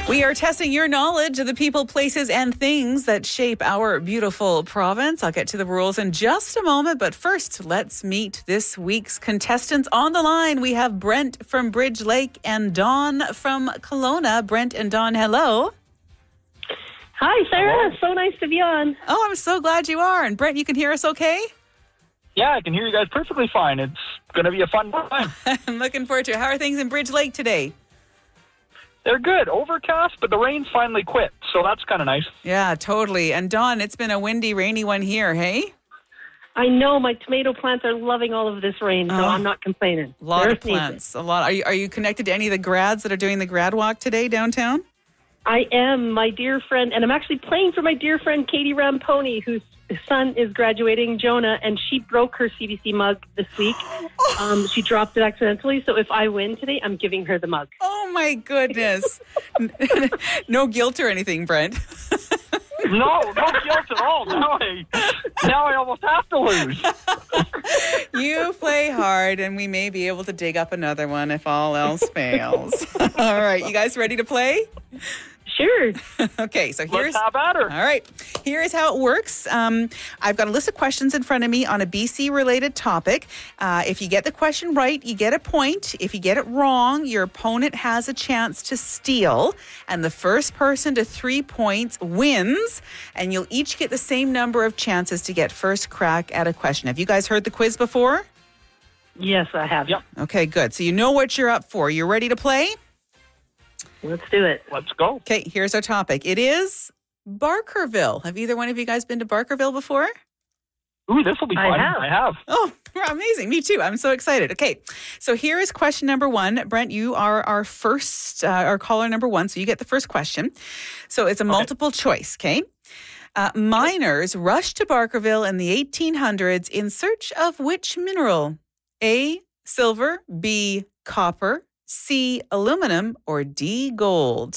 We are testing your knowledge of the people, places, and things that shape our beautiful province. I'll get to the rules in just a moment, but first, let's meet this week's contestants on the line. We have Brent from Bridge Lake and Dawn from Kelowna. Brent and Dawn, hello. Hi, Sarah. So nice to be on. Oh, I'm so glad you are. And Brent, you can hear us okay? Yeah, I can hear you guys perfectly fine. It's going to be a fun time. I'm looking forward to it. How are things in Bridge Lake today? They're good. Overcast, but the rain's finally quit, so that's kind of nice. Yeah, totally. And Dawn, it's been a windy, rainy one here, hey? I know my tomato plants are loving all of this rain, so I'm not complaining. A lot of plants. A lot. Are you connected to any of the grads that are doing the grad walk today downtown? I am. My dear friend, and I'm actually playing for my dear friend Katie Ramponi, whose son is graduating, Jonah, and she broke her CBC mug this week. She dropped it accidentally, so if I win today, I'm giving her the mug. Oh, my goodness. No guilt or anything, Brent. No guilt at all. Now I almost have to lose. You play hard, and we may be able to dig up another one if all else fails. All right, you guys ready to play? Sure. Okay, so here's... Let's have at her. All right, here is how it works. I've got a list of questions in front of me on a BC-related topic. If you get the question right, you get a point. If you get it wrong, your opponent has a chance to steal. And the first person to 3 points wins. And you'll each get the same number of chances to get first crack at a question. Have you guys heard the quiz before? Yes, I have. Yep. Okay, good. So you know what you're up for. You ready to play? Let's do it. Let's go. Okay, here's our topic. It is Barkerville. Have either one of you guys been to Barkerville before? Ooh, this will be fun. I have. Oh, amazing. Me too. I'm so excited. Okay, so here is question number one. Brent, you are our first, our caller number one, so you get the first question. So it's a multiple choice, okay? Miners rushed to Barkerville in the 1800s in search of which mineral? A, silver, B, copper, C, aluminum, or D, gold?